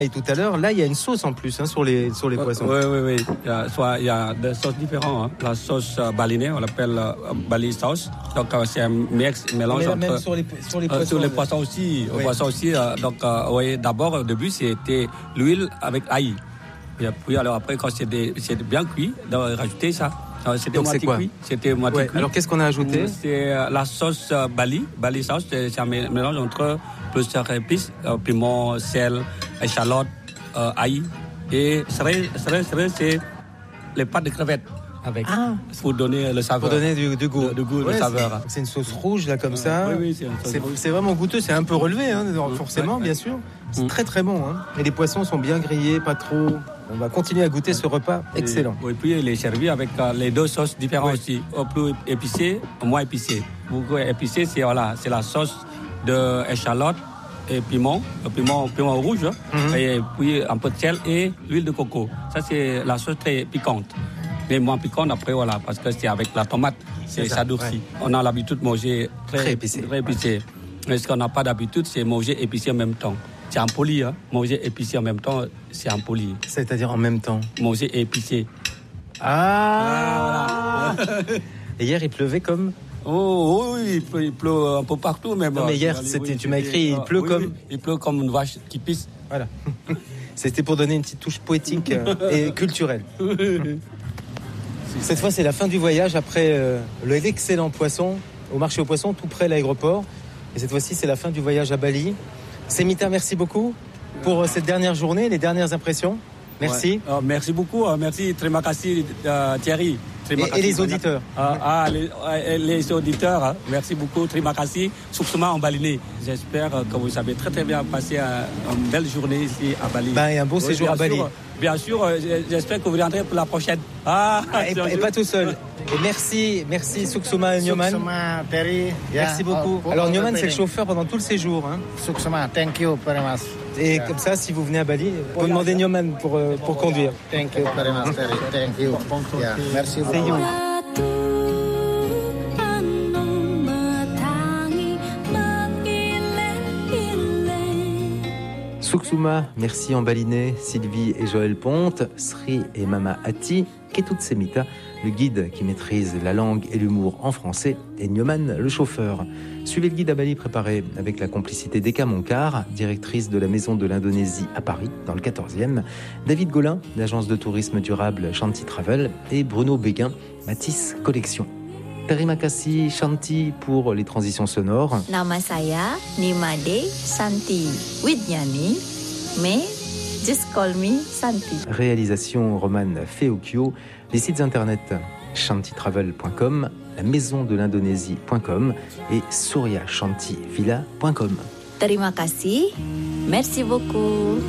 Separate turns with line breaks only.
Et tout à l'heure, là, il y a une sauce en plus sur les poissons.
Oui. Il y a des sauces différentes. Hein. La sauce balinée, on l'appelle Bali sauce. Donc, c'est un mélange entre...
Même sur les poissons.
Sur les poissons aussi.
Oui.
Poissons aussi. D'abord, au début, c'était l'huile avec ail. Et puis, alors après, quand c'est bien cuit, de rajouter ça. C'était moitié cuit. C'était moitié cuit.
Alors, qu'est-ce qu'on a ajouté?
C'est la sauce Bali sauce. C'est un mélange entre plusieurs épices, piment, sel, échalote, ail. Et c'est les pâtes de crevettes. Avec, pour donner le saveur.
Pour donner du goût.
Le saveur.
C'est une sauce rouge, là, comme ça.
Oui, c'est une sauce rouge.
C'est vraiment goûteux. C'est un peu relevé, forcément, bien sûr. C'est très, très bon. Et les poissons sont bien grillés, pas trop. On va continuer à goûter ce repas excellent.
Et puis, il est servi avec les deux sauces différentes aussi. Au plus épicé, au moins épicé. Beaucoup épicé, c'est la sauce d'échalote et piment rouge. Et puis, un peu de sel et l'huile de coco. Ça, c'est la sauce très piquante. Mais moins piquante après, parce que c'est avec la tomate, ça durcit. Ouais. On a l'habitude de manger très épicé. Mais ce qu'on n'a pas d'habitude, c'est manger épicé en même temps. C'est impoli, manger épicé en même temps, c'est impoli.
C'est-à-dire en même temps?
Manger épicé.
Voilà. Et hier, il pleuvait comme...
Oh oui, il pleut un peu partout. Mais
non, mais hier, tu m'as écrit, il pleut comme...
Oui, il pleut comme une vache qui pisse.
Voilà. C'était pour donner une petite touche poétique et culturelle. Cette fois, c'est la fin du voyage après l'excellent poisson au marché aux poissons, tout près de l'aéroport. Et cette fois-ci, c'est la fin du voyage à Bali. Semita, merci beaucoup pour cette dernière journée, les dernières impressions. Merci.
Ouais. Merci beaucoup. Merci, terima kasih, Thierry.
Et les auditeurs.
Les auditeurs, merci beaucoup. Terima kasih, Suksuma en balinais. J'espère que vous avez très très bien passé une belle journée ici à Bali.
Et un beau séjour à Bali.
Bien sûr, j'espère que vous viendrez pour la prochaine.
Et pas tout seul. Et merci Suksuma et Nyoman.
Suksuma, Terry.
Merci beaucoup. Alors Nyoman, c'est le chauffeur pendant tout le séjour.
Suksuma, thank you very much.
Et comme ça, si vous venez à Bali, vous demandez Nyoman pour conduire.
Thank you very much, Terry. Thank you. Merci beaucoup.
Suksuma, merci en balinais, Sylvie et Joël Ponte, Sri et Mama Ati, Ketut Semita, le guide qui maîtrise la langue et l'humour en français, et Nyoman, le chauffeur. Suivez le guide à Bali préparé avec la complicité d'Eka Monkar, directrice de la Maison de l'Indonésie à Paris, dans le 14e, David Golin, l'agence de tourisme durable Shanti Travel, et Bruno Béguin, Matisse Collection. Terima kasih Shanti pour les transitions sonores.
Nama saya Nimade Shanti Widyani, mais just call me Shanti.
Réalisation Roman Feokio, les sites internet shantitravel.com, la maison de l'Indonésie.com et suryashantivilla.com.
Terima kasih, merci beaucoup.